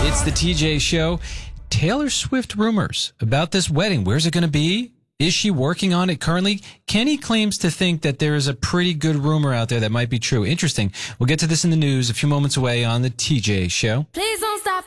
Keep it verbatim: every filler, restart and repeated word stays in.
It's the T J Show. Taylor Swift rumors about this wedding. Where's it going to be? Is she working on it currently? Kenny claims to think that there is a pretty good rumor out there that might be true. Interesting. We'll get to this in the news a few moments away on the T J Show. Please don't stop.